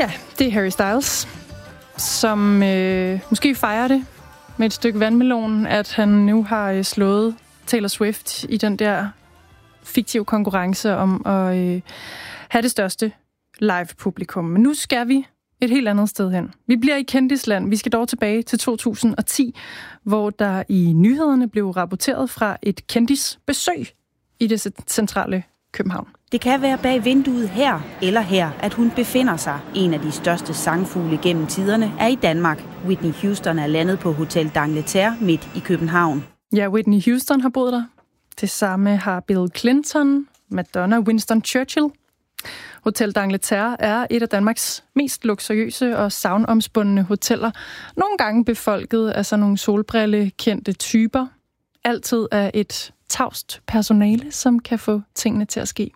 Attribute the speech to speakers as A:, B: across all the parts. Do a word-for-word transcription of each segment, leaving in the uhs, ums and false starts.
A: Ja, det er Harry Styles, som øh, måske fejrer det med et stykke vandmelon, at han nu har øh, slået Taylor Swift i den der fiktive konkurrence om at øh, have det største live-publikum. Men nu skal vi et helt andet sted hen. Vi bliver i kendisland. Vi skal dog tilbage til to tusind og ti, hvor der i nyhederne blev rapporteret fra et kendisbesøg i det centrale København.
B: Det kan være bag vinduet her eller her, at hun befinder sig. En af de største sangfugle gennem tiderne er i Danmark. Whitney Houston er landet på Hotel d'Angleterre midt i København.
A: Ja, Whitney Houston har boet der. Det samme har Bill Clinton, Madonna, Winston Churchill. Hotel d'Angleterre er et af Danmarks mest luksuriøse og sagnomspundne hoteller. Nogle gange befolket af sådan nogle solbrillekendte typer. Altid af et tavst personale, som kan få tingene til at ske.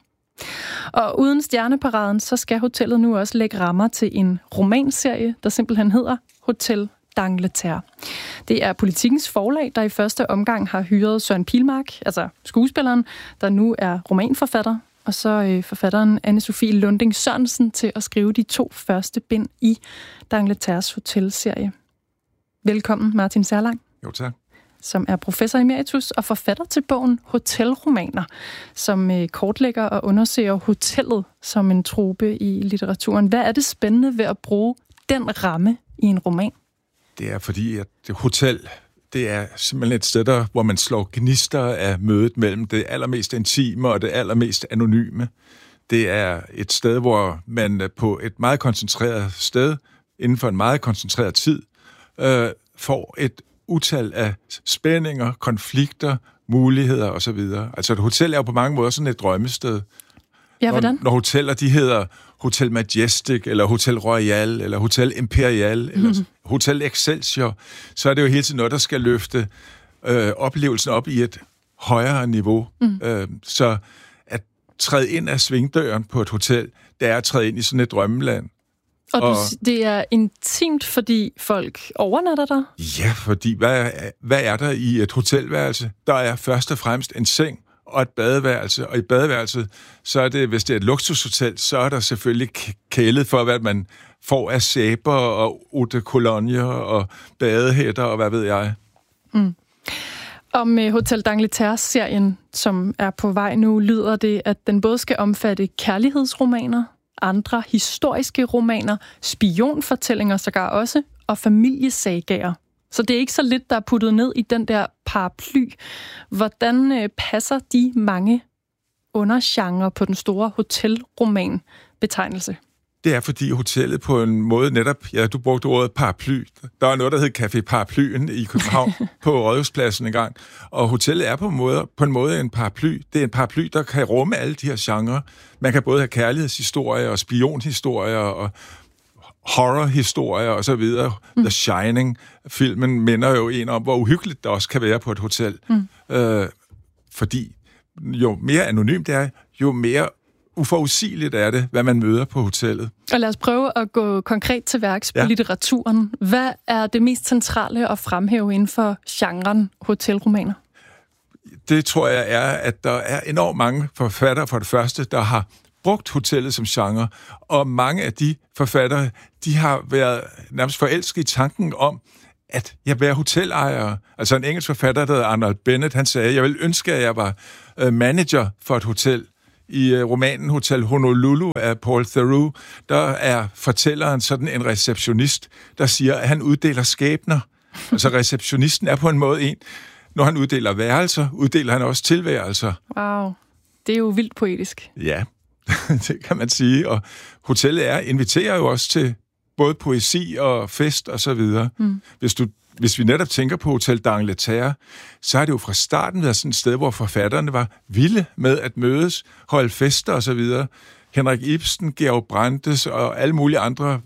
A: Og uden stjerneparaden, så skal hotellet nu også lægge rammer til en romanserie, der simpelthen hedder Hotel d'Angleterre. Det er Politikens forlag, der i første omgang har hyret Søren Pilmark, altså skuespilleren, der nu er romanforfatter, og så øh, forfatteren Anne-Sophie Lunding Sørensen til at skrive de to første bind i d'Angleterres hotelserie. Velkommen, Martin Serlang.
C: Jo, tak.
A: Som er professor emeritus og forfatter til bogen Hotelromaner, som øh, kortlægger og undersøger hotellet som en trope i litteraturen. Hvad er det spændende ved at bruge den ramme i en roman?
C: Det er fordi, at det hotel, det er simpelthen et sted, der, hvor man slår gnister af mødet mellem det allermest intime og det allermest anonyme. Det er et sted, hvor man på et meget koncentreret sted, inden for en meget koncentreret tid, øh, får et utal af spændinger, konflikter, muligheder osv. Altså et hotel er jo på mange måder sådan et drømmested.
A: Ja, hvordan?
C: Når, når hoteller, de hedder Hotel Majestic, eller Hotel Royal, eller Hotel Imperial, mm-hmm. eller Hotel Excelsior, så er det jo hele tiden noget, der skal løfte øh, oplevelsen op i et højere niveau. Mm. Øh, så at træde ind af svingdøren på et hotel, det er at træde ind i sådan et drømmeland.
A: Og, og du, det er intimt, fordi folk overnatter der?
C: Ja, fordi hvad er, hvad er der i et hotelværelse? Der er først og fremmest en seng og et badeværelse, og i badeværelset, så er det, hvis det er et luksushotel, så er der selvfølgelig kælet for, hvad man får af sæber og eau de cologne og badehætter og hvad ved jeg.
A: Mm. Om Hotel d'Angleterre-serien, som er på vej nu, lyder det, at den både skal omfatte kærlighedsromaner, andre historiske romaner, spionfortællinger sågar også, og familiesagaer. Så det er ikke så lidt, der er puttet ned i den der paraply. Hvordan øh, passer de mange undergenre på den store hotelroman-betegnelse?
C: Det er, fordi hotellet på en måde netop, ja, du brugte ordet paraply. Der er noget, der hedder Café Paraplyen i København på Rådhuspladsen engang. Og hotellet er på en, måde, på en måde en paraply. Det er en paraply, der kan rumme alle de her genrer. Man kan både have kærlighedshistorier og spionhistorier og horrorhistorier og så videre. Mm. The Shining-filmen minder jo en om, hvor uhyggeligt det også kan være på et hotel. Mm. Øh, fordi jo mere anonymt det er, jo mere uforudsigeligt er det, hvad man møder på hotellet.
A: Og lad os prøve at gå konkret til værks på ja. litteraturen. Hvad er det mest centrale at fremhæve inden for genren hotelromaner?
C: Det tror jeg er, at der er enormt mange forfattere for det første, der har brugt hotellet som genre, og mange af de forfattere, de har været nærmest forelsket i tanken om, at jeg være hotelejer. Altså en engelsk forfatter, der hedder Arnold Bennett, han sagde, jeg ville ønske, at jeg var manager for et hotel. I romanen Hotel Honolulu af Paul Theroux, der er fortælleren sådan en receptionist, der siger, at han uddeler skæbner. Altså receptionisten er på en måde en. Når han uddeler værelser, uddeler han også tilværelser.
A: Wow, det er jo vildt poetisk.
C: Ja, det kan man sige. Og hotellet er, inviterer jo også til både poesi og fest og så videre. Mm. Hvis du Hvis vi netop tænker på Hotel d'Angleterre, så er det jo fra starten været sådan et sted, hvor forfatterne var vilde med at mødes, holde fester og så videre. Henrik Ibsen, Georg Brandes og alle mulige andre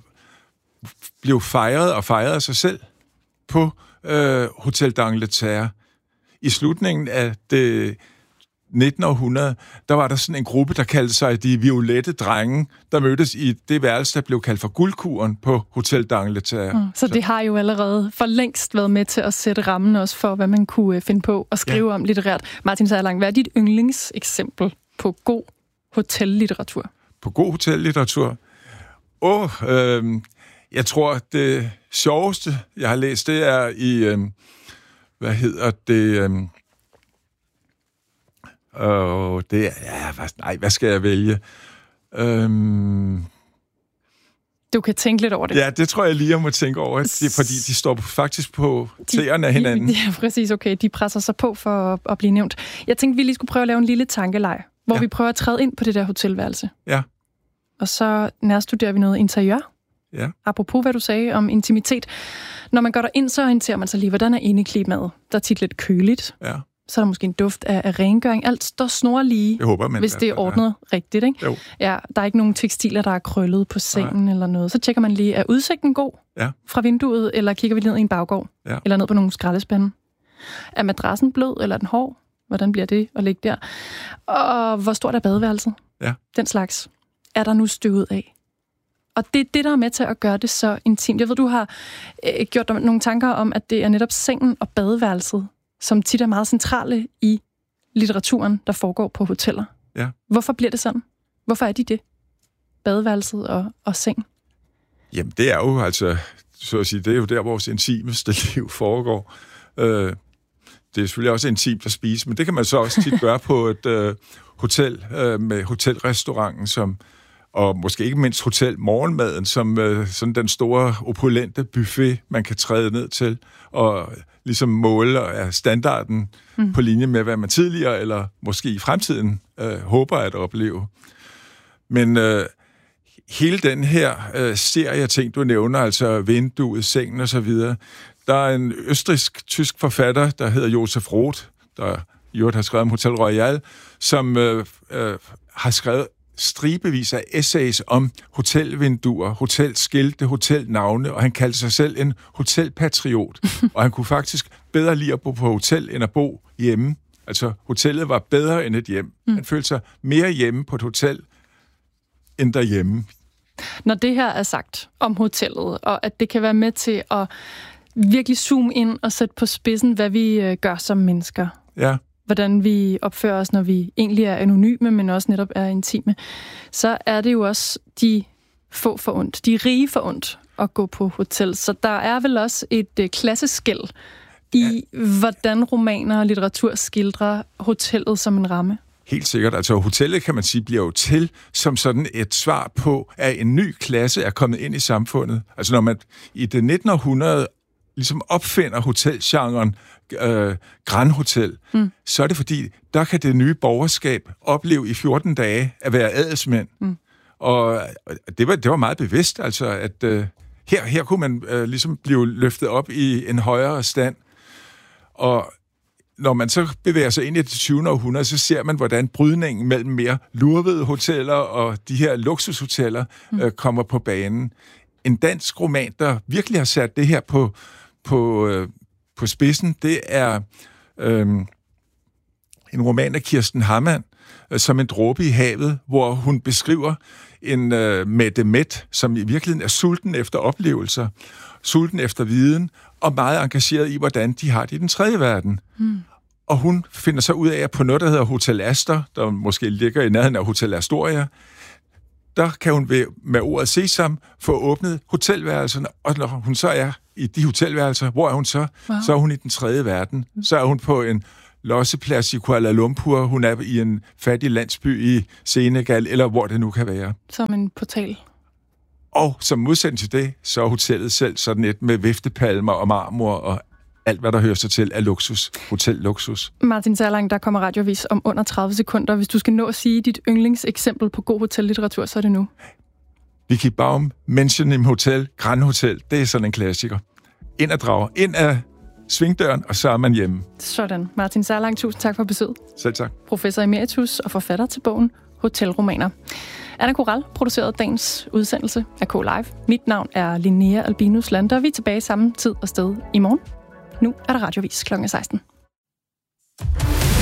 C: blev fejret og fejrede sig selv på øh, Hotel d'Angleterre. I slutningen af det nitten århundrede, der var der sådan en gruppe, der kaldte sig de violette drenge, der mødtes i det værelse, der blev kaldt for Guldkuren på Hotel d'Angleterre. Mm,
A: så, så det har jo allerede for længst været med til at sætte rammen også for, hvad man kunne finde på og skrive ja. om litterært. Martin Serlang, hvad er dit yndlingseksempel på god hotellitteratur?
C: På god hotellitteratur? Åh, øh, jeg tror, det sjoveste, jeg har læst, det er i, øh, hvad hedder det, øh, øh, det er, ja, hvad, nej, hvad skal jeg vælge? Øh,
A: Du kan tænke lidt over det.
C: Ja, det tror jeg lige, jeg må tænke over, det er, fordi de står faktisk på tæerne af hinanden.
A: Ja, præcis, okay. De presser sig på for at, at blive nævnt. Jeg tænkte, vi lige skulle prøve at lave en lille tankeleg, hvor ja. vi prøver at træde ind på det der hotelværelse.
C: Ja.
A: Og så nærstuderer vi noget interiør.
C: Ja.
A: Apropos, hvad du sagde om intimitet. Når man går derind, så orienterer man sig lige, hvordan er indeklimaet. Der er tit lidt køligt.
C: Ja.
A: Så er der måske en duft af, af rengøring. Alt står snorlige,
C: det håber man,
A: hvis det er ordnet ja. rigtigt. Ikke?
C: Jo.
A: Ja, der er ikke nogen tekstiler, der er krøllet på sengen Nej. eller noget. Så tjekker man lige, er udsigten god
C: ja.
A: fra vinduet, eller kigger vi ned i en baggård?
C: Ja.
A: Eller ned på nogle skraldespande? Er madrassen blød, eller er den hård? Hvordan bliver det at ligge der? Og hvor stort er badeværelset?
C: Ja.
A: Den slags. Er der nu støvet af? Og det er det, der er med til at gøre det så intimt. Jeg ved, du har øh, gjort dig nogle tanker om, at det er netop sengen og badeværelset, som tit er meget centrale i litteraturen, der foregår på hoteller.
C: Ja.
A: Hvorfor bliver det sådan? Hvorfor er de det? Badeværelset og, og seng?
C: Jamen, det er jo altså, så at sige, det er jo der, vores intimeste liv foregår. Øh, det er selvfølgelig også intimt at spise, men det kan man så også tit gøre på et øh, hotel øh, med hotelrestauranten, som og måske ikke mindst hotel morgenmaden, som øh, sådan den store opulente buffet, man kan træde ned til, og ligesom måle er standarden mm. på linje med, hvad man tidligere, eller måske i fremtiden, øh, håber at opleve. Men øh, hele den her øh, serie ting, du nævner, altså vinduet, sengen og så videre, der er en østrigsk-tysk forfatter, der hedder Josef Roth, der i øvrigt har skrevet om Hotel Royal, som øh, øh, har skrevet stribevis af essays om hotelvinduer, hotelskilte, hotelnavne, og han kaldte sig selv en hotelpatriot. Og han kunne faktisk bedre lide at bo på hotel, end at bo hjemme. Altså, hotellet var bedre end et hjem. Mm. Han følte sig mere hjemme på et hotel, end derhjemme.
A: Når det her er sagt om hotellet, og at det kan være med til at virkelig zoome ind og sætte på spidsen, hvad vi gør som mennesker.
C: Ja.
A: Hvordan vi opfører os, når vi egentlig er anonyme, men også netop er intime, så er det jo også de få forundt, de rige forundt at gå på hotel. Så der er vel også et uh, klasseskel i, ja. hvordan romaner og litteratur skildrer hotellet som en ramme.
C: Helt sikkert. Altså hotellet, kan man sige, bliver jo til som sådan et svar på, at en ny klasse er kommet ind i samfundet. Altså når man i det nittende århundrede ligesom opfinder hotelgenren øh, Grand Hotel, mm. så er det fordi, der kan det nye borgerskab opleve i fjorten dage at være adelsmænd. Mm. Og det var, det var meget bevidst, altså, at øh, her, her kunne man øh, ligesom blive løftet op i en højere stand. Og når man så bevæger sig ind i det tyvende århundrede, så ser man, hvordan brydningen mellem mere lurvede hoteller og de her luksushoteller øh, kommer på banen. En dansk roman, der virkelig har sat det her på, på, øh, på spidsen, det er øh, en roman af Kirsten Hammann, øh, som En dråbe i havet, hvor hun beskriver en øh, Mette Mett, som i virkeligheden er sulten efter oplevelser, sulten efter viden, og meget engageret i, hvordan de har det i den tredje verden. Hmm. Og hun finder så ud af, at på noget, der hedder Hotel Astor, der måske ligger i nærheden af Hotel Astoria, der kan hun ved, med ordet Sesam få åbnet hotelværelserne, og når hun så er i de hotelværelser, hvor er hun så? Wow. Så er hun i den tredje verden. Så er hun på en losseplads i Kuala Lumpur, hun er i en fattig landsby i Senegal, eller hvor det nu kan være.
A: Som en portal.
C: Og som modsætning til det, så er hotellet selv sådan et med viftepalmer og marmor og alt, hvad der hører sig til af luksus. Hotel-luksus. Martin
A: Serlang, der kommer radiovis om under tredive sekunder. Hvis du skal nå at sige dit yndlingseksempel på god hotellitteratur, så er det nu.
C: Vicky Baum, Mansion im Hotel, Grand Hotel. Det er sådan en klassiker. Ind ad drager, ind ad svingdøren, og så er man hjemme.
A: Sådan. Martin Serlang, tusind tak for besøget.
C: Selv tak.
A: Professor emeritus og forfatter til bogen Hotelromaner. Anna Koral producerede dagens udsendelse af K-Live. Mit navn er Linnea Albinus Lander. Vi er tilbage samme tid og sted i morgen. Nu er der radiovis klokken seksten.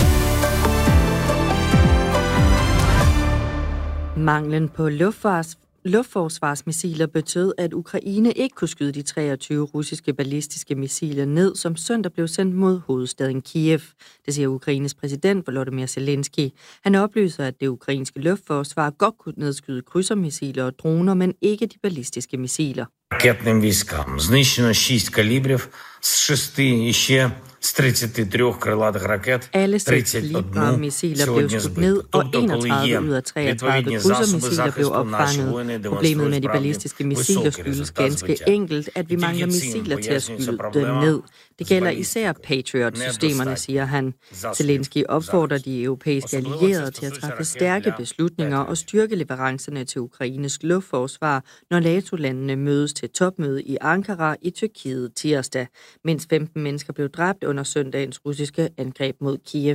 B: Manglen på luftfarts
D: luftforsvarsmissiler betød, at Ukraine ikke kunne skyde de treogtyve russiske ballistiske missiler ned, som søndag blev sendt mod hovedstaden Kiev. Det siger Ukraines præsident Volodymyr Zelensky. Han oplyser, at det ukrainske luftforsvar godt kunne nedskyde krydsermissiler og droner, men ikke de ballistiske missiler.
E: Ракетним військам знищено шість калібрів з шести і ще з тридцати трьох крилатих ракет.
D: Alle seks Libra-missiler blev skudt ned, og enogtredive ud af treogtredive krydsermissiler blev opfanget. Problemet med de ballistiske missiler skyldes ganske enkelt, at vi mangler missiler til at skyde dem ned. Det gælder især Patriot-systemerne, siger han. Zelensky opfordrer de europæiske allierede til at træffe stærke beslutninger og styrke leverancerne til Ukraines luftforsvar, når NATO-landene mødes til topmøde i Ankara i Tyrkiet tirsdag. Mindst femten mennesker blev dræbt under søndagens russiske angreb mod Kiev.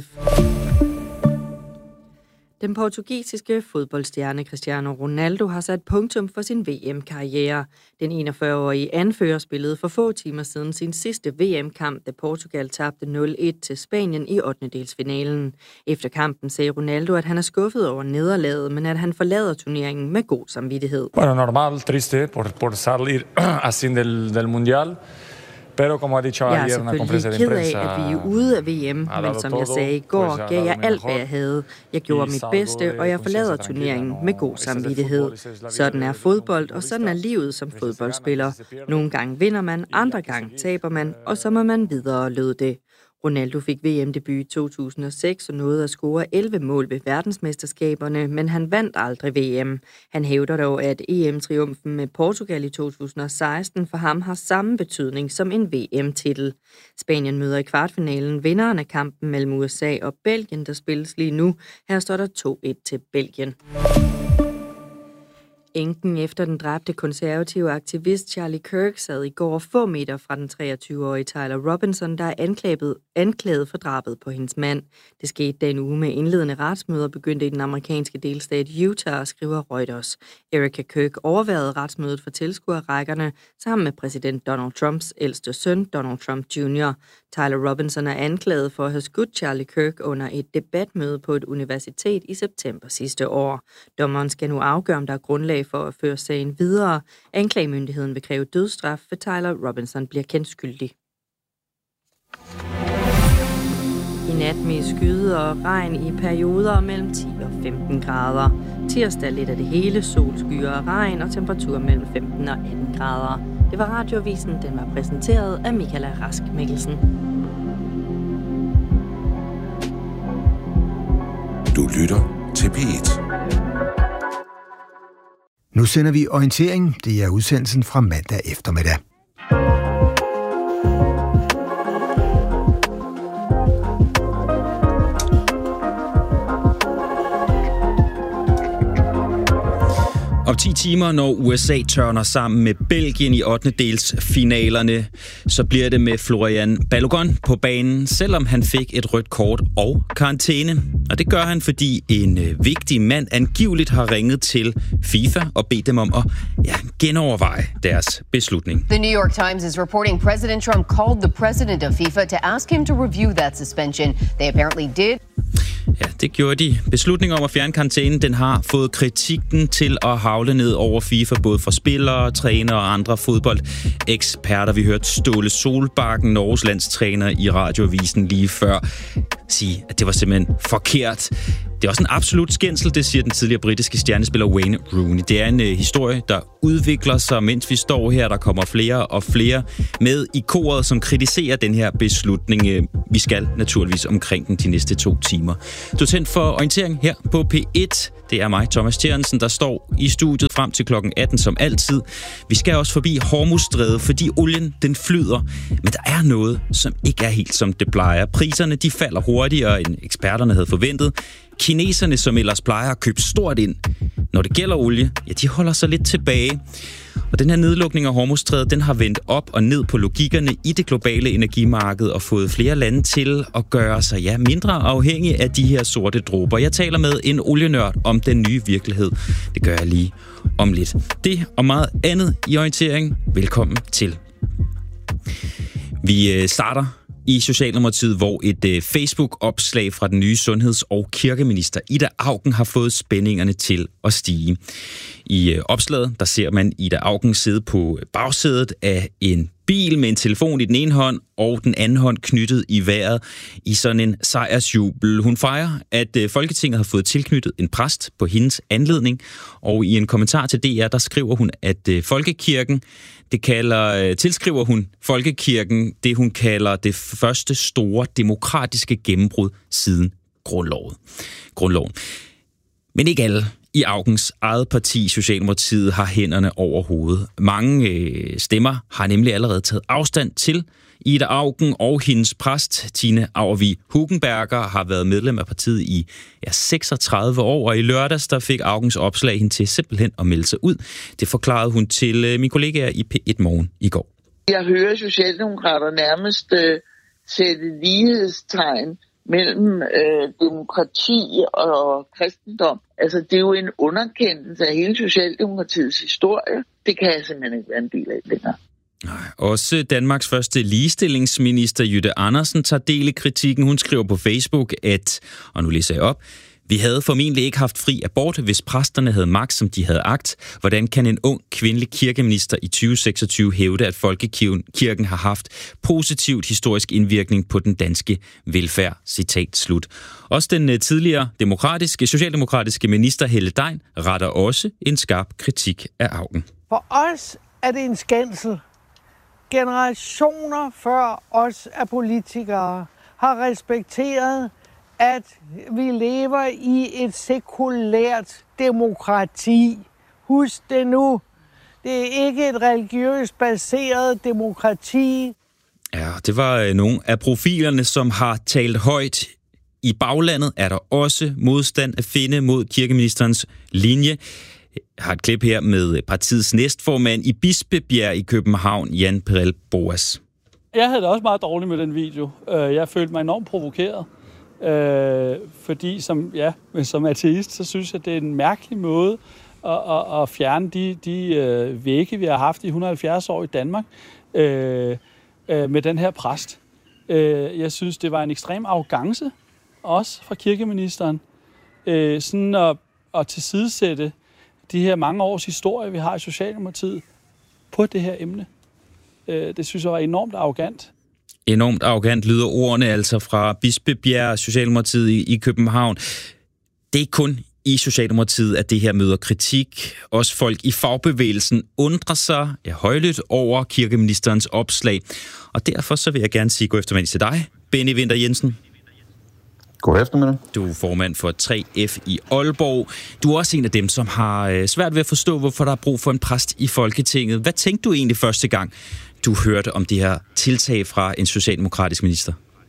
D: Den portugisiske fodboldstjerne Cristiano Ronaldo har sat punktum for sin V M-karriere. Den enogfyrre-årige anfører spillede for få timer siden sin sidste V M-kamp, da Portugal tabte nul et til Spanien i ottendedelsfinalen. Efter kampen sagde Ronaldo, at han er skuffet over nederlaget, men at han forlader turneringen med god samvittighed.
F: Bueno, normal, triste por, por salir así del, del mundial.
D: Jeg er selvfølgelig ked af, at vi er ude af V M, men som jeg sagde i går, gav jeg alt, hvad jeg havde. Jeg gjorde mit bedste, og jeg forlader turneringen med god samvittighed. Sådan er fodbold, og sådan er livet som fodboldspiller. Nogle gange vinder man, andre gange taber man, og så må man videre, lød det. Ronaldo fik V M-debut i to tusind og seks og nåede at score elleve mål ved verdensmesterskaberne, men han vandt aldrig V M. Han hævder dog, at E M-triumfen med Portugal i to tusind og seksten for ham har samme betydning som en V M-titel. Spanien møder i kvartfinalen vinderen af kampen mellem U S A og Belgien, der spilles lige nu. Her står der to et til Belgien. Enken efter den dræbte konservative aktivist Charlie Kirk sad i går få meter fra den treogtyve-årige Tyler Robinson, der er anklaget, anklaget for drabet på hendes mand. Det skete da en uge med indledende retsmøder begyndte i den amerikanske delstat Utah, skriver Reuters. Erica Kirk overværede retsmødet for tilskuerrækkerne sammen med præsident Donald Trumps ældste søn, Donald Trump junior Tyler Robinson er anklaget for at have skudt Charlie Kirk under et debatmøde på et universitet i september sidste år. Dommeren skal nu afgøre, om der er grundlag for at føre sagen videre. Anklagemyndigheden vil kræve dødsstraf, for Tyler Robinson bliver kendt skyldig. I nat med skyde og regn i perioder mellem ti og femten grader. Tirsdag lidt af det hele, sol, skyer og regn og temperatur mellem femten og atten grader. Det var Radioavisen, den var præsenteret af Michaela Rask Mikkelsen.
G: Du lytter til P et.
H: Nu sender vi orientering. Det er udsendelsen fra mandag eftermiddag.
I: Om ti timer, når U S A tørner sammen med Belgien i ottendedelsfinalerne, så bliver det med Florian Balogun på banen, selvom han fik et rødt kort og karantæne. Og det gør han, fordi en vigtig mand angiveligt har ringet til FIFA og bedt dem om at ja, genoverveje deres beslutning.
J: The New York Times is reporting President Trump called the president of FIFA to ask him to review that suspension. They apparently did.
I: Ja, det gjorde de. Beslutningen om at fjerne karantænen, den har fået kritikken til at havle ned over FIFA, både for spillere, trænere og andre fodboldeksperter. Vi hørte Ståle Solbakken, Norges landstræner, i Radioavisen lige før sige, at det var simpelthen forkert. Det er også en absolut skændsel, det siger den tidligere britiske stjernespiller Wayne Rooney. Det er en uh, historie, der udvikler sig, mens vi står her. Der kommer flere og flere med i koret, som kritiserer den her beslutning. Uh, vi skal naturligvis omkring den de næste to timer. Du er tændt for orientering her på P et. Det er mig, Thomas Thierensen, der står i studiet frem til klokken atten som altid. Vi skal også forbi Hormuzstrædet, fordi olien den flyder. Men der er noget, som ikke er helt som det plejer. Priserne de falder hurtigere, end eksperterne havde forventet. Kineserne, som ellers plejer at købe stort ind, når det gælder olie, ja, de holder sig lidt tilbage. Og den her nedlukning af Hormuzstrædet, den har vendt op og ned på logikkerne i det globale energimarked og fået flere lande til at gøre sig ja, mindre afhængige af de her sorte dråber. Jeg taler med en olienørd om den nye virkelighed. Det gør jeg lige om lidt. Det og meget andet i orientering. Velkommen til. Vi starter i Socialdemokratiet, hvor et øh, Facebook-opslag fra den nye sundheds- og kirkeminister Ida Auken har fået spændingerne til at stige. I øh, opslaget, der ser man Ida Auken sidde på bagsædet af en bil med en telefon i den ene hånd og den anden hånd knyttet i vejret i sådan en sejrsjubel. Hun fejrer, at øh, Folketinget har fået tilknyttet en præst på hendes anledning, og i en kommentar til D R, der skriver hun, at øh, Folkekirken, det kalder, øh, tilskriver hun Folkekirken det, hun kalder det første store demokratiske gennembrud siden grundloven. grundloven. Men ikke alle i Aukens eget parti, Socialdemokratiet, har hænderne over hovedet. Mange øh, stemmer har nemlig allerede taget afstand til Ida Auken, og hendes præst, Tine Auervig Hugenberger, har været medlem af partiet i ja, seksogtredive år, og i lørdags der fik Aukens opslag hende til simpelthen at melde sig ud. Det forklarede hun til øh, mine kollegaer i P et Morgen i går.
K: Jeg hører socialdemokrater nærmest øh, sætte lighedstegn mellem øh, demokrati og kristendom. Altså, det er jo en underkendelse af hele Socialdemokratiets historie. Det kan jeg simpelthen ikke være en del af længere.
I: Nej. Også Danmarks første ligestillingsminister, Jytte Andersen, tager del i kritikken. Hun skriver på Facebook, at, og nu læser jeg op, vi havde formentlig ikke haft fri abort, hvis præsterne havde magt, som de havde agt. Hvordan kan en ung kvindelig kirkeminister i tyve seksogtyve hævde, at folkekirken har haft positivt historisk indvirkning på den danske velfærd? Citat slut. Også den tidligere demokratiske, socialdemokratiske minister Helle Degn retter også en skarp kritik af Auken.
L: For os er det en skændsel. Generationer før os af politikere har respekteret, at vi lever i et sekulært demokrati. Husk det nu. Det er ikke et religiøst baseret demokrati.
I: Ja, det var nogle af profilerne, som har talt højt. I baglandet er der også modstand at finde mod kirkeministerens linje. Jeg har et klip her med partiets næstformand i Bispebjerg i København, Jan Perel Boas.
M: Jeg havde det også meget dårligt med den video. Jeg følte mig enormt provokeret. Øh, fordi som, ja, som ateist, så synes jeg, det er en mærkelig måde at, at, at fjerne de, de øh, vægge, vi har haft i et hundrede og halvfjerds år i Danmark øh, øh, med den her præst. Øh, jeg synes, det var en ekstrem arrogance, også fra kirkeministeren, øh, sådan at, at tilsidesætte de her mange års historie, vi har i Socialdemokratiet, på det her emne. Øh, det synes jeg var enormt arrogant.
I: Enormt arrogant lyder ordene altså fra Bispebjerg, Socialdemokratiet i, i København. Det er ikke kun i Socialdemokratiet, at det her møder kritik. Også folk i fagbevægelsen undrer sig ja, højlydt over kirkeministerens opslag. Og derfor så vil jeg gerne sige god eftermiddag til dig, Benny Winther Jensen.
N: God eftermiddag.
I: Du er formand for tre F i Aalborg. Du er også en af dem, som har svært ved at forstå, hvorfor der er brug for en præst i Folketinget. Hvad tænkte du egentlig første gang, du hørte om det her tiltag fra en socialdemokratisk minister?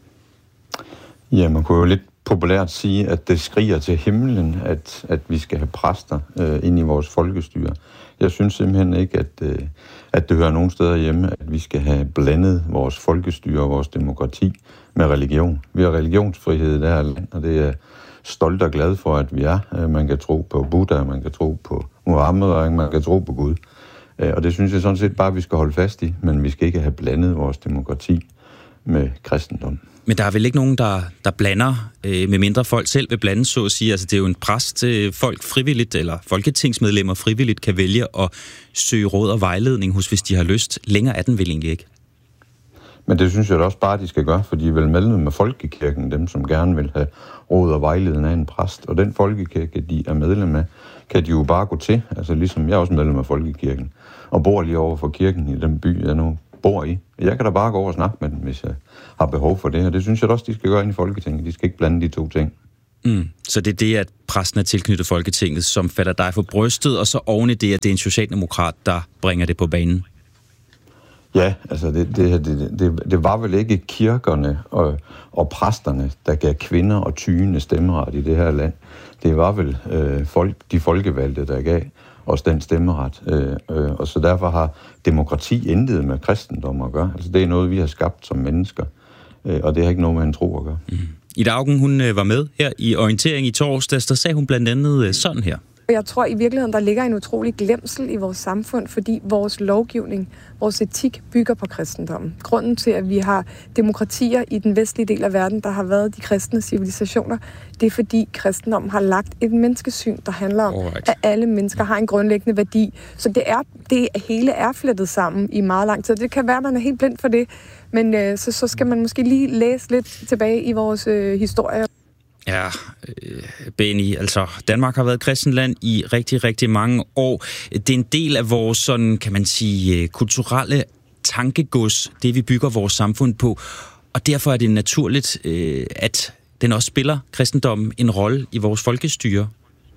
N: Ja, man kunne jo lidt populært sige, at det skriger til himlen, at, at vi skal have præster øh, ind i vores folkestyre. Jeg synes simpelthen ikke, at, øh, at det hører nogen steder hjemme, at vi skal have blandet vores folkestyre og vores demokrati med religion. Vi har religionsfrihed i det her land, og det er stolt og glad for, at vi er. Man kan tro på Buddha, man kan tro på Muhammed, og man kan tro på Gud. Og det synes jeg sådan set bare, vi skal holde fast i, men vi skal ikke have blandet vores demokrati med kristendom.
I: Men der er vel ikke nogen, der, der blander, øh, med mindre folk selv vil blande, så at sige. Altså, det er jo en præst, øh, folk frivilligt, eller folketingsmedlemmer frivilligt, kan vælge at søge råd og vejledning hos, hvis de har lyst. Længere er den vel egentlig ikke?
N: Men det synes jeg da også bare, de skal gøre, for de er vel medlem med folkekirken, dem som gerne vil have råd og vejledning af en præst. Og den folkekirke, de er medlem af, kan de jo bare gå til. Altså ligesom jeg er også medlem af folkekirken, og bor lige over for kirken i den by, jeg nu bor i. Jeg kan da bare gå over og snakke med dem, hvis jeg har behov for det. Og det synes jeg også, de skal gøre ind i Folketinget. De skal ikke blande de to ting.
I: Mm. Så det er det, at præsten er tilknyttet Folketinget, som fatter dig for brystet, og så oven i det, at det er en socialdemokrat, der bringer det på banen?
N: Ja, altså det, det, det, det, det var vel ikke kirkerne og, og præsterne, der gav kvinder og tyende stemmeret i det her land. Det var vel øh, folk, de folkevalgte, der gav os den stemmeret. Øh, øh, og så derfor har demokrati intet med kristendom at gøre. Altså det er noget, vi har skabt som mennesker, øh, og det har ikke noget med en tro at gøre. Mm.
I: Ida Auken, hun var med her i orientering i torsdags, der sagde hun blandt andet sådan her.
O: Og jeg tror i virkeligheden, der ligger en utrolig glemsel i vores samfund, fordi vores lovgivning, vores etik bygger på kristendommen. Grunden til, at vi har demokratier i den vestlige del af verden, der har været de kristne civilisationer, det er fordi kristendommen har lagt et menneskesyn, der handler om, Alright. at alle mennesker har en grundlæggende værdi. Så det, er, det hele er flettet sammen i meget lang tid. Det kan være, at man er helt blind for det, men øh, så, så skal man måske lige læse lidt tilbage i vores øh, historie.
I: Ja, øh, Benny, altså Danmark har været et kristent land i rigtig, rigtig mange år. Det er en del af vores, sådan kan man sige, kulturelle tankegods, det vi bygger vores samfund på. Og derfor er det naturligt, øh, at den også spiller kristendommen en rolle i vores folkestyre.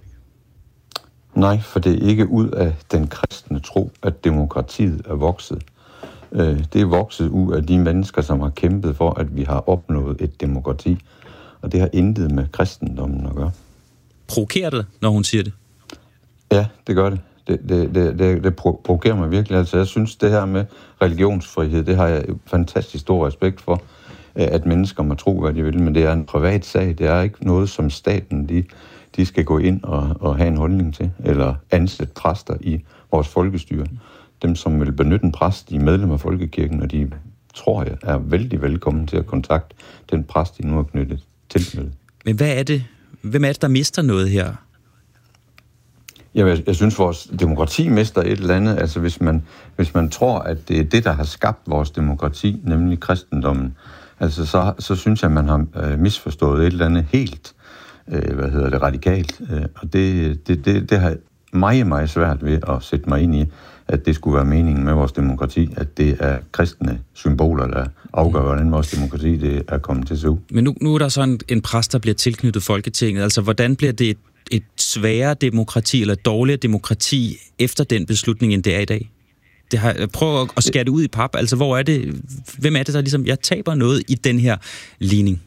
N: Nej, for det er ikke ud af den kristne tro, at demokratiet er vokset. Det er vokset ud af de mennesker, som har kæmpet for, at vi har opnået et demokrati. Og det har intet med kristendommen at gøre.
I: Provokerer det, når hun siger det?
N: Ja, det gør det. Det, det, det, det, det provokerer mig virkelig. Altså, jeg synes, det her med religionsfrihed, det har jeg fantastisk stor respekt for, at mennesker må tro, hvad de vil. Men det er en privat sag. Det er ikke noget, som staten de, de skal gå ind og, og have en holdning til, eller ansætte præster i vores folkestyre. Dem, som vil benytte en præst, de er medlem af folkekirken, og de, tror jeg, er vældig velkommen til at kontakte den præst, de nu har knyttet tilknyttet.
I: Men hvad er det? Hvem er det, der mister noget her?
N: Jeg, jeg synes, vores demokrati mister et eller andet. Altså, hvis man, hvis man tror, at det er det, der har skabt vores demokrati, nemlig kristendommen, altså, så, så synes jeg, man har øh, misforstået et eller andet helt, øh, hvad hedder det, radikalt. Øh, og det, det, det, det har meget, meget svært ved at sætte mig ind i, at det skulle være meningen med vores demokrati, at det er kristne symboler, der afgør, hvordan vores demokrati det er kommet til at se ud.
I: Men nu, nu er der sådan en præst, der bliver tilknyttet Folketinget. Altså, hvordan bliver det et, et sværere demokrati, eller et dårligere demokrati, efter den beslutning, end det er i dag? Det har, prøv at skære det ud i pap. Altså, hvor er det, hvem er det, der ligesom, jeg taber noget i den her ligning?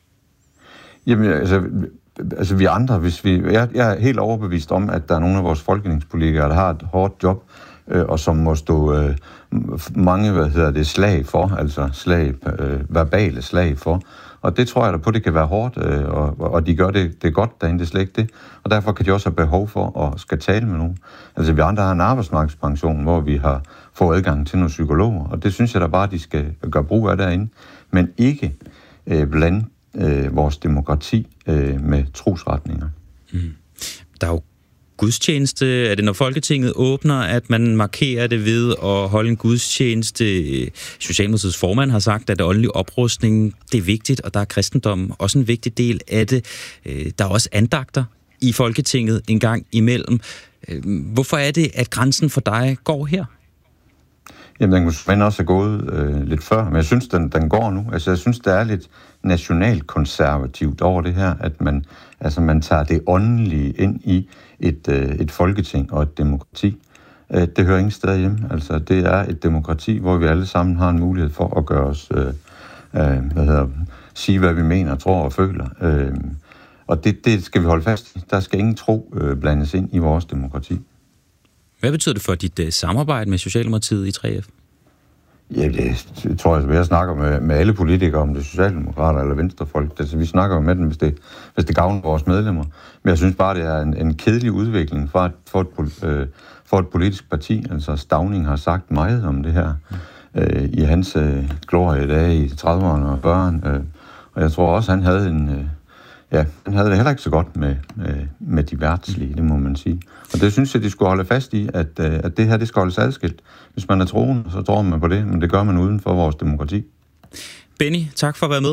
N: Jamen, altså... Altså vi andre, hvis vi, jeg, jeg er helt overbevist om, at der er nogle af vores folketingspolitikere, der har et hårdt job, øh, og som må stå øh, mange, hvad hedder det, slag for, altså slag, øh, verbale slag for. Og det tror jeg da på, det kan være hårdt, øh, og, og de gør det, det er godt derinde, det er slet ikke det. Og derfor kan de også have behov for at skal tale med nogen. Altså vi andre har en arbejdsmarkedspension, hvor vi har fået adgang til nogle psykologer, og det synes jeg da bare, de skal gøre brug af derinde, men ikke øh, blande Øh, vores demokrati øh, med trosretninger.
I: Mm. Der er jo gudstjeneste. Er det, når Folketinget åbner, at man markerer det ved at holde en gudstjeneste? Socialdemokratiets formand har sagt, at åndelig oprustning, det er vigtigt, og der er kristendom også en vigtig del af det. Der er også andagter i Folketinget en gang imellem. Hvorfor er det, at grænsen for dig går her?
N: Jamen, den kunne også have gået øh, lidt før, men jeg synes, den, den går nu. Altså, jeg synes, der er lidt nationalkonservativt over det her, at man, altså, man tager det åndelige ind i et, øh, et folketing og et demokrati. Øh, det hører ingen steder hjemme. Altså, det er et demokrati, hvor vi alle sammen har en mulighed for at gøre os, øh, øh, hvad hedder, sige, hvad vi mener, tror og føler. Øh, og det, det skal vi holde fast i. Der skal ingen tro øh, blandes ind i vores demokrati.
I: Hvad betyder det for dit uh, samarbejde med Socialdemokratiet i tre F?
N: Ja, det tror jeg, at jeg snakker med, med alle politikere, om det er socialdemokrater eller venstrefolk. Altså, vi snakker jo med dem, hvis det, hvis det gavner vores medlemmer. Men jeg synes bare, det er en, en kedelig udvikling for et, for, et, øh, for et politisk parti. Altså, Stauning har sagt meget om det her øh, i hans øh, gloriedage i trediverne og fyrrerne. Øh, og jeg tror også, han havde en... Øh, Ja, han havde det heller ikke så godt med, med, med de værtslige, det må man sige. Og det synes jeg, de skulle holde fast i, at, at det her, det skal holdes adskilt. Hvis man er troende, så tror man på det, men det gør man uden for vores demokrati.
I: Benny, tak for at være med.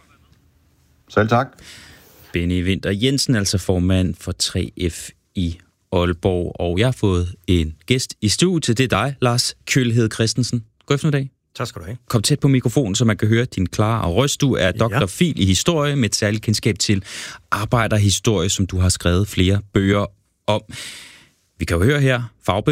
N: Selv tak.
I: Benny Winther Jensen, altså formand for tre F i Aalborg. Og jeg har fået en gæst i studiet. Det er dig, Lars Kjølhed Christensen. God eftermiddag.
P: Tak skal du have.
I: Kom tæt på mikrofonen, så man kan høre din klare røst. Du er doktor Phil i historie med et særligt kendskab til arbejderhistorie, som du har skrevet flere bøger om. Vi kan jo høre her, fagbevægelsen